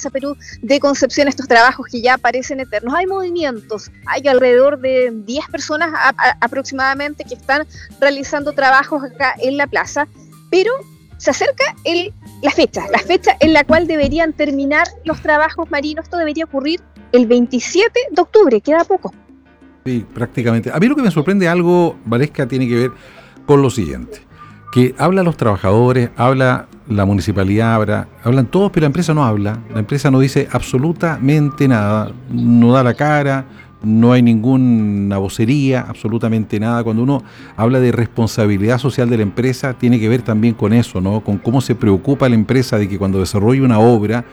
Plaza Perú de Concepción, estos trabajos que ya parecen eternos. Hay movimientos, hay alrededor de 10 personas aproximadamente que están realizando trabajos acá en la plaza, pero se acerca la fecha en la cual deberían terminar los trabajos marinos. Esto debería ocurrir el 27 de octubre, queda poco. Sí, prácticamente. A mí lo que me sorprende algo, Valesca, tiene que ver con lo siguiente, que hablan los trabajadores, habla la municipalidad, hablan todos, pero la empresa no habla, la empresa no dice absolutamente nada, no da la cara, no hay ninguna vocería, absolutamente nada. Cuando uno habla de responsabilidad social de la empresa, tiene que ver también con eso, ¿no? Con cómo se preocupa la empresa de que cuando desarrolla una obra,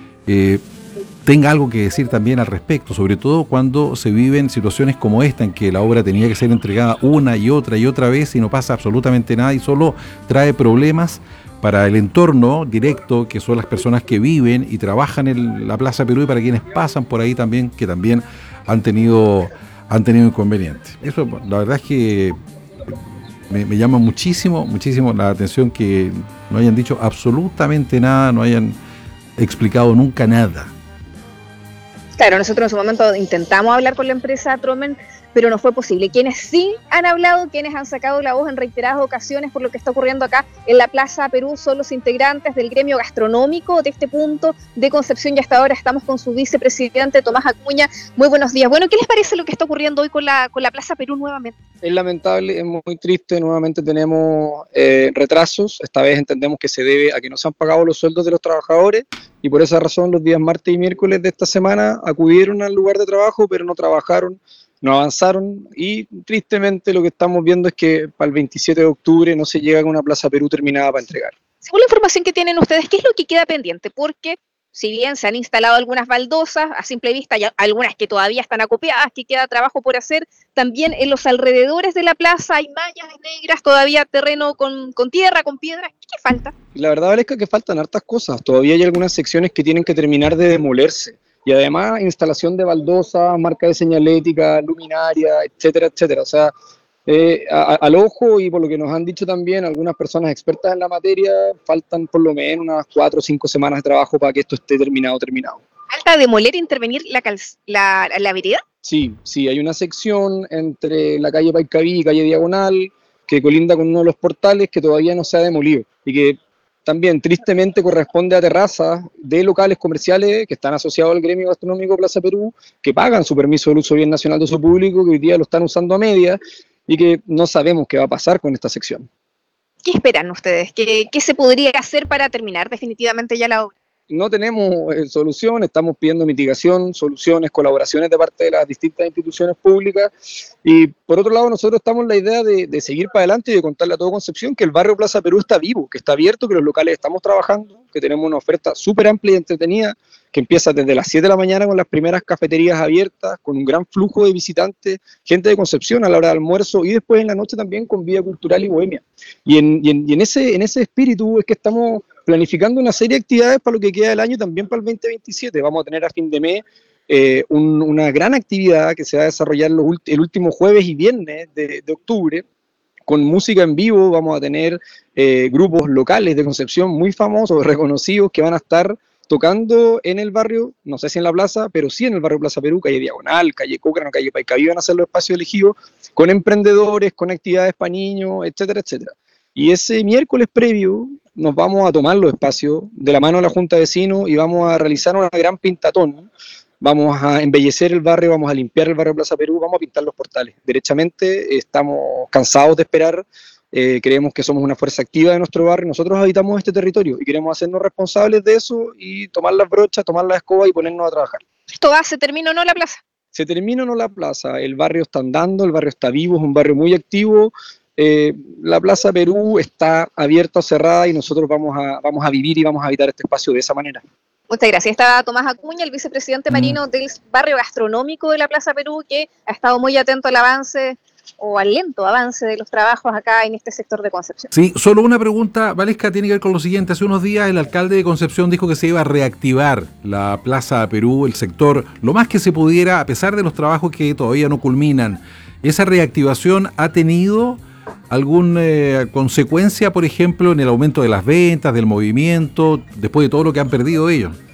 tenga algo que decir también al respecto, sobre todo cuando se viven situaciones como esta, en que la obra tenía que ser entregada una y otra vez y no pasa absolutamente nada y solo trae problemas para el entorno directo, que son las personas que viven y trabajan en la Plaza Perú, y para quienes pasan por ahí también, que también han tenido inconvenientes. Eso, la verdad es que me llama muchísimo la atención que no hayan dicho absolutamente nada, no hayan explicado nunca nada. Claro, nosotros en su momento intentamos hablar con la empresa Tromen, pero no fue posible. Quienes sí han hablado, quienes han sacado la voz en reiteradas ocasiones por lo que está ocurriendo acá en la Plaza Perú, son los integrantes del gremio gastronómico de este punto de Concepción, y hasta ahora estamos con su vicepresidente Tomás Acuña. Muy buenos días. Bueno, ¿qué les parece lo que está ocurriendo hoy con la Plaza Perú nuevamente? Es lamentable, es muy triste. Nuevamente tenemos retrasos. Esta vez entendemos que se debe a que no se han pagado los sueldos de los trabajadores, y por esa razón los días martes y miércoles de esta semana acudieron al lugar de trabajo, pero no trabajaron, no avanzaron, y tristemente lo que estamos viendo es que para el 27 de octubre no se llega con una Plaza Perú terminada para entregar. Según la información que tienen ustedes, ¿qué es lo que queda pendiente? Porque si bien se han instalado algunas baldosas, a simple vista hay algunas que todavía están acopiadas, que queda trabajo por hacer, también en los alrededores de la plaza hay mallas negras, todavía terreno con tierra, con piedras. ¿Qué falta? La verdad, Valesca, que faltan hartas cosas. Todavía hay algunas secciones que tienen que terminar de demolerse. Y además instalación de baldosas, marca de señalética, luminaria, etcétera, etcétera. O sea, al ojo, y por lo que nos han dicho también algunas personas expertas en la materia, faltan por lo menos unas 4 o 5 semanas de trabajo para que esto esté terminado. ¿Falta demoler e intervenir la vereda? Sí, hay una sección entre la calle Paicaví y calle Diagonal que colinda con uno de los portales que todavía no se ha demolido, y que también tristemente corresponde a terrazas de locales comerciales que están asociados al gremio gastronómico Plaza Perú, que pagan su permiso del uso bien nacional de uso público, que hoy día lo están usando a medias, y que no sabemos qué va a pasar con esta sección. ¿Qué esperan ustedes? ¿Qué se podría hacer para terminar definitivamente ya la obra? No tenemos solución, estamos pidiendo mitigación, soluciones, colaboraciones de parte de las distintas instituciones públicas, y por otro lado nosotros estamos en la idea de seguir para adelante y de contarle a todo Concepción que el barrio Plaza Perú está vivo, que está abierto, que los locales estamos trabajando, que tenemos una oferta súper amplia y entretenida, que empieza desde las 7 de la mañana con las primeras cafeterías abiertas, con un gran flujo de visitantes, gente de Concepción a la hora de almuerzo, y después en la noche también con vida cultural y bohemia. Y en ese espíritu es que estamos planificando una serie de actividades para lo que queda del año, también para el 2027. Vamos a tener a fin de mes una gran actividad que se va a desarrollar el último jueves y viernes de octubre, con música en vivo. Vamos a tener grupos locales de Concepción muy famosos, reconocidos, que van a estar tocando en el barrio, no sé si en la plaza, pero sí en el barrio Plaza Perú, calle Diagonal, calle Cócrano, calle Paicaví, van a ser los espacios elegidos, con emprendedores, con actividades para niños, etcétera, etcétera. Y ese miércoles previo nos vamos a tomar los espacios de la mano de la Junta de Vecinos y vamos a realizar una gran pintatón. Vamos a embellecer el barrio, vamos a limpiar el barrio Plaza Perú, vamos a pintar los portales. Derechamente estamos cansados de esperar. Creemos que somos una fuerza activa de nuestro barrio. Nosotros habitamos este territorio y queremos hacernos responsables de eso y tomar las brochas, tomar la escoba y ponernos a trabajar. ¿Se termina o no la plaza? Se termina o no la plaza. El barrio está andando, el barrio está vivo, es un barrio muy activo. La Plaza Perú está abierta o cerrada, y nosotros vamos a vivir y vamos a habitar este espacio de esa manera. Muchas gracias. Está Tomás Acuña, el vicepresidente marino del barrio gastronómico de la Plaza Perú, que ha estado muy atento al avance o al lento avance de los trabajos acá en este sector de Concepción. Sí, solo una pregunta, Valesca, tiene que ver con lo siguiente. Hace unos días el alcalde de Concepción dijo que se iba a reactivar la Plaza Perú, el sector, lo más que se pudiera, a pesar de los trabajos que todavía no culminan. ¿Esa reactivación ha tenido alguna consecuencia, por ejemplo, en el aumento de las ventas, del movimiento, después de todo lo que han perdido ellos?